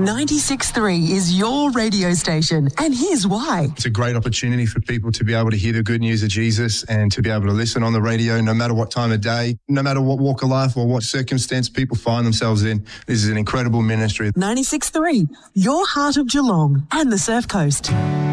96.3 is your radio station, and here's why. It's a great opportunity for people to be able to hear the good news of Jesus and to be able to listen on the radio no matter what time of day, no matter what walk of life or what circumstance people find themselves in. This is an incredible ministry. 96.3, your heart of Geelong and the Surf Coast.